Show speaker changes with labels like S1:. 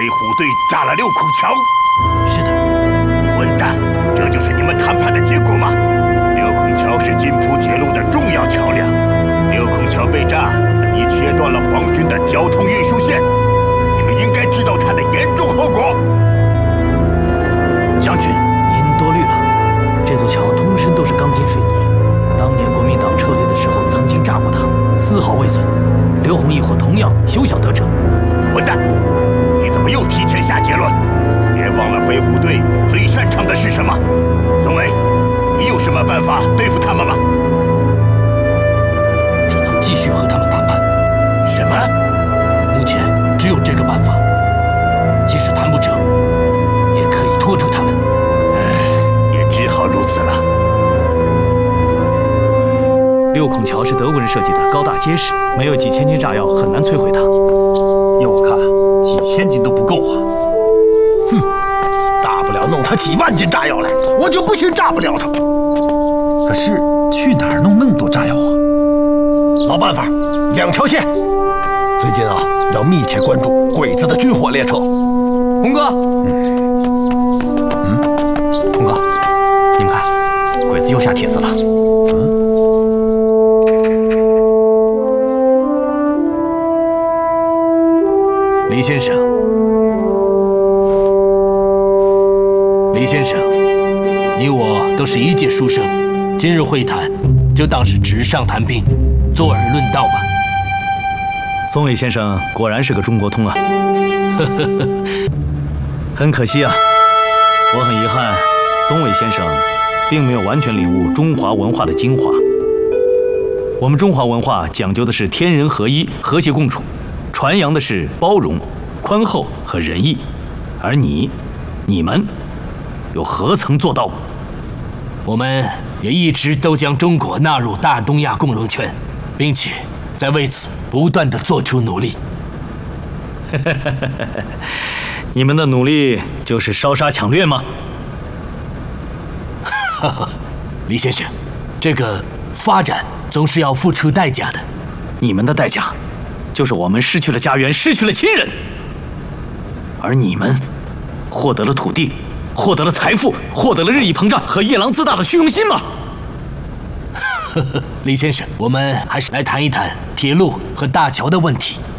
S1: 飞虎队炸了六孔桥。
S2: 是的。
S1: 混蛋，这就是你们谈判的结果吗？六孔桥是津浦铁路的重要桥梁，六孔桥被炸，等于切断了皇军的交通运输线。你们应该知道它的严重后果。
S3: 将军，
S2: 您多虑了。这座桥通身都是钢筋水泥，当年国民党撤退的时候曾经炸过它，丝毫未损。刘洪义伙同样休想得逞。
S1: 混蛋，你怎么又提前下结论？别忘了飞虎队最擅长的是什么？宗伟，你有什么办法对付他们吗？
S3: 只能继续和他们谈判。
S1: 什么？
S3: 目前只有这个办法，即使谈不成，也可以拖住他们。
S1: 也只好如此了。
S2: 六孔桥是德国人设计的，高大结实，没有几千斤炸药很难摧毁它。
S4: 依我看，几千斤都不够啊！哼，大不了弄他几万斤炸药来，我就不信炸不了他。可是去哪儿弄那么多炸药啊？老办法，2条线。最近啊，要密切关注鬼子的军火列车。
S3: 洪哥，
S4: 洪哥，你们看，鬼子又下帖子了。
S3: 李先生，李先生，你我都是一介书生，今日会谈就当是纸上谈兵，坐而论道吧。
S2: 松尾先生果然是个中国通啊！很可惜啊，我很遗憾，松尾先生并没有完全领悟中华文化的精华。我们中华文化讲究的是天人合一、和谐共处，传扬的是包容、宽厚和仁义，而你们又何曾做到？
S3: 我们也一直都将中国纳入大东亚共荣圈，并且在为此不断地做出努力。
S2: 你们的努力就是烧杀抢掠吗？
S3: 李先生，这个发展总是要付出代价的。
S2: 你们的代价就是我们失去了家园，失去了亲人，而你们获得了土地，获得了财富，获得了日益膨胀和夜郎自大的虚荣心吗？
S3: 李先生，我们还是来谈一谈铁路和大桥的问题。